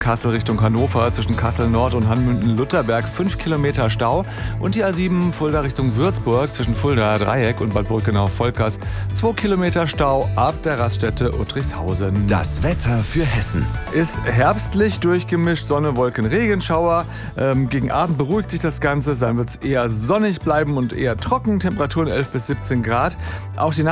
Kassel Richtung Hannover zwischen Kassel Nord und Hanmünden-Lutterberg 5 Kilometer Stau und die A7 Fulda Richtung Würzburg zwischen Fuldaer Dreieck und Bad Brückenau-Volkers 2 Kilometer Stau ab der Raststätte Uttrichshausen. Das Wetter für Hessen. Ist herbstlich durchgemischt, Sonne, Wolken, Regenschauer. Gegen Abend beruhigt sich das Ganze, dann wird es eher sonnig bleiben und eher trocken, Temperaturen 11 bis 17 Grad. Auch die